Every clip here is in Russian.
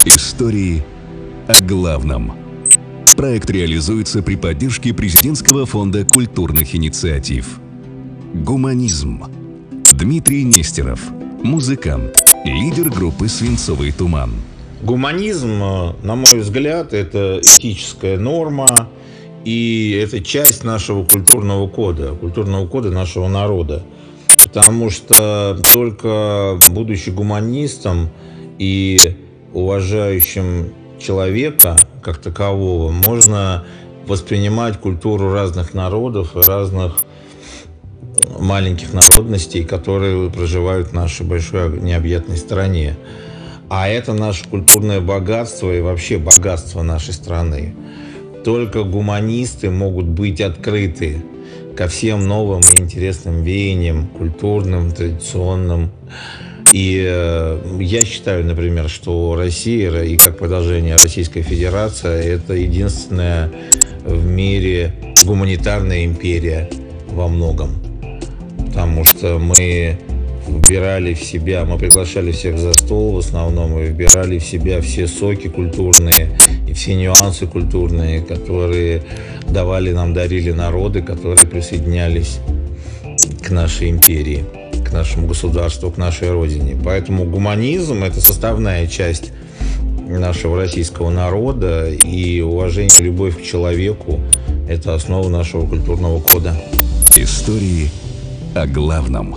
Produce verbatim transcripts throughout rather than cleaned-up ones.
Истории о главном. Проект реализуется при поддержке Президентского фонда культурных инициатив. Гуманизм. Дмитрий Нестеров, музыкант, лидер группы «Свинцовый туман». Гуманизм, на мой взгляд, это этическая норма, и это часть нашего культурного кода, культурного кода нашего народа. Потому что только будучи гуманистом и уважающим человека как такового, можно воспринимать культуру разных народов, разных маленьких народностей, которые проживают в нашей большой необъятной стране. А это наше культурное богатство и вообще богатство нашей страны. Только гуманисты могут быть открыты ко всем новым и интересным веяниям, культурным, традиционным. И э, я считаю, например, что Россия, и как продолжение Российской Федерации, это единственная в мире гуманитарная империя во многом. Потому что мы вбирали в себя, мы приглашали всех за стол в основном, и вбирали в себя все соки культурные и все нюансы культурные, которые давали нам, дарили народы, которые присоединялись к нашей империи, к нашему государству, к нашей родине. Поэтому гуманизм – это составная часть нашего российского народа, и уважение и любовь к человеку – это основа нашего культурного кода. Истории о главном.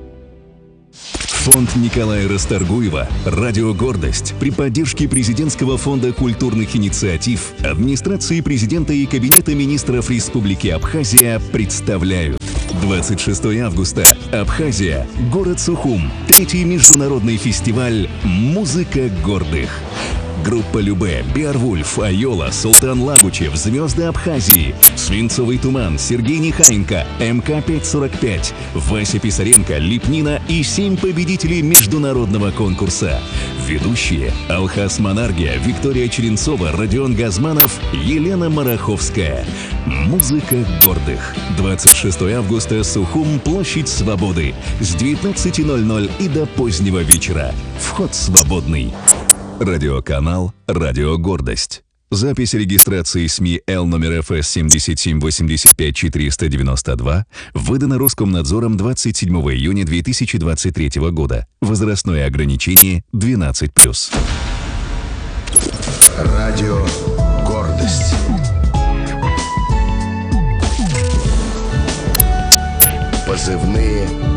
Фонд Николая Расторгуева «Радио Гордость» при поддержке Президентского фонда культурных инициатив, администрации президента и Кабинета министров Республики Абхазия представляют. двадцать шестого августа. Абхазия. Город Сухум. Третий международный фестиваль «Музыка гордых». Группа Любэ, Беовульф, Айола, Султан Лагучев, Звезды Абхазии, Свинцовый туман, Сергей Нехаенко, эм ка пятьсот сорок пять, Вася Писаренко, Липнина и семь победителей международного конкурса. Ведущие Алхас Монаргия, Виктория Черенцова, Родион Газманов, Елена Мараховская. Музыка гордых. двадцать шестого августа. Сухум, площадь Свободы. С девятнадцати ноль-ноль и до позднего вечера. Вход свободный. Радиоканал «Радио Гордость». Запись регистрации СМИ Л номер эф эс семь семь восемь пять четыре девять два выдана Роскомнадзором двадцать седьмого июня две тысячи двадцать третьего года. Возрастное ограничение двенадцать плюс. Радио Гордость. Позывные